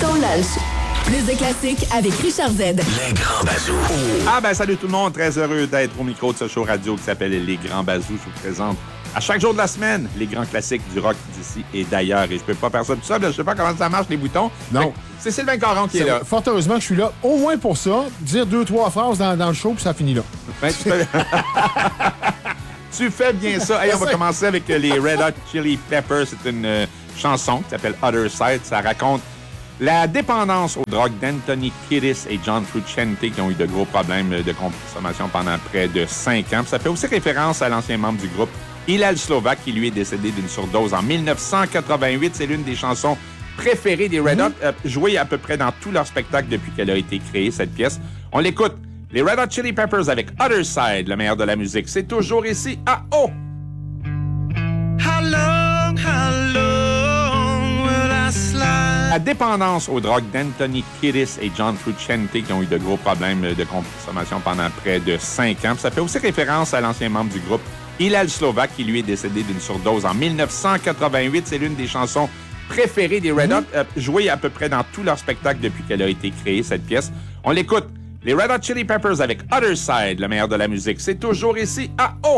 Ton lunch. Plus de classiques avec Richard Z. Les Grands Bazous. Ah ben salut tout le monde, très heureux d'être au micro de ce show radio qui s'appelle Les Grands Bazous. Je vous présente à chaque jour de la semaine les grands classiques du rock d'ici et d'ailleurs. Et je peux pas faire ça tout seul, je sais pas comment ça marche les boutons. Non. C'est Sylvain Caron qui est là. Fort heureusement que je suis là, au moins pour ça, dire 2-3 phrases dans le show, puis ça finit là. Ben, tu fais bien ça. Hey, on va commencer avec les Red Hot Chili Peppers. C'est une chanson qui s'appelle Other Side. Ça raconte la dépendance aux drogues d'Anthony Kiedis et John Frusciante qui ont eu de gros problèmes de consommation pendant près de 5 ans. Puis ça fait aussi référence à l'ancien membre du groupe Hillel Slovak qui lui est décédé d'une surdose en 1988. C'est l'une des chansons préférées des Red Hot, jouée à peu près dans tous leurs spectacles depuis qu'elle a été créée, cette pièce. On l'écoute. Les Red Hot Chili Peppers avec Other Side, le meilleur de la musique. C'est toujours ici à O. La dépendance aux drogues d'Anthony Kiedis et John Frusciante qui ont eu de gros problèmes de consommation pendant près de 5 ans. Puis ça fait aussi référence à l'ancien membre du groupe Hillel Slovak qui lui est décédé d'une surdose en 1988. C'est l'une des chansons préférées des Red Hot, jouée à peu près dans tous leurs spectacles depuis qu'elle a été créée, cette pièce. On l'écoute. Les Red Hot Chili Peppers avec Other Side, le meilleur de la musique. C'est toujours ici à O.